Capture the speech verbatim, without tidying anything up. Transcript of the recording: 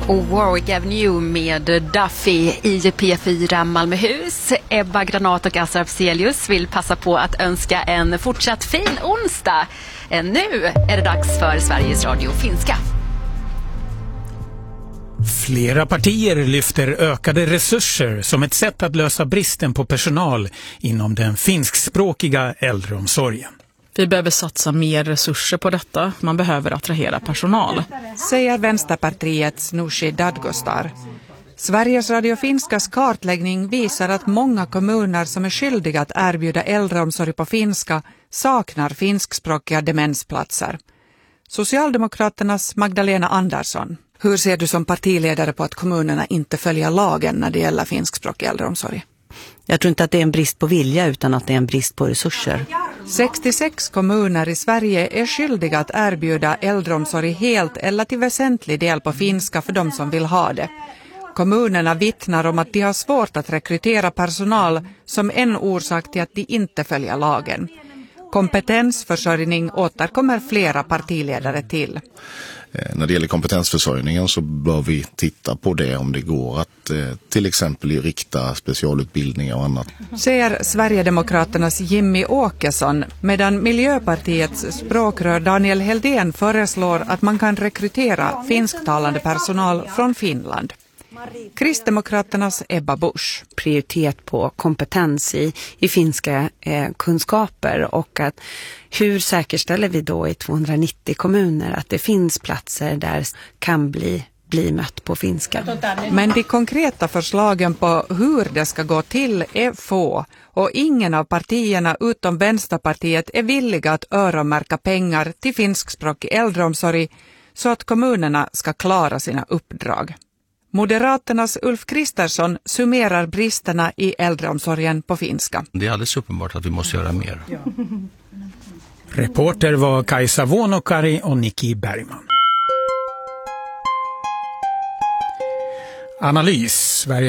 Och Warwick Avenue med Duffy i P fyra Malmöhus. Ebba Granat och Asraf Celius vill passa på att önska en fortsatt fin onsdag. Nu är det dags för Sveriges Radio Finska. Flera partier lyfter ökade resurser som ett sätt att lösa bristen på personal inom den finskspråkiga äldreomsorgen. Vi behöver satsa mer resurser på detta. Man behöver attrahera personal, säger Vänsterpartiets Nooshi Dadgostar. Sveriges Radio Finskas kartläggning visar att många kommuner som är skyldiga att erbjuda äldreomsorg på finska saknar finskspråkiga demensplatser. Socialdemokraternas Magdalena Andersson. Hur ser du som partiledare på att kommunerna inte följer lagen när det gäller finskspråkig äldreomsorg? Jag tror inte att det är en brist på vilja utan att det är en brist på resurser. sextiosex kommuner i Sverige är skyldiga att erbjuda äldreomsorg helt eller till väsentlig del på finska för de som vill ha det. Kommunerna vittnar om att de har svårt att rekrytera personal som en orsak till att de inte följer lagen. Kompetensförsörjning återkommer flera partiledare till. När det gäller kompetensförsörjningen så bör vi titta på det om det går att eh, till exempel rikta specialutbildningar och annat. Säger Sverigedemokraternas Jimmy Åkesson, medan Miljöpartiets språkrör Daniel Heldén föreslår att man kan rekrytera finsktalande personal från Finland. Kristdemokraternas Ebba Busch. Prioritet på kompetens i, i finska eh, kunskaper och att hur säkerställer vi då i tvåhundranittio kommuner att det finns platser där kan bli, bli mött på finska. Men de konkreta förslagen på hur det ska gå till är få och ingen av partierna utom Vänsterpartiet är villiga att öronmärka pengar till finskspråkig äldreomsorg så att kommunerna ska klara sina uppdrag. Moderaternas Ulf Kristersson summerar bristerna i äldreomsorgen på finska. Det är alldeles uppenbart att vi måste göra mer. Reporter var Kajsa Vuonokari och Nikki Bergman. Analys. Sverige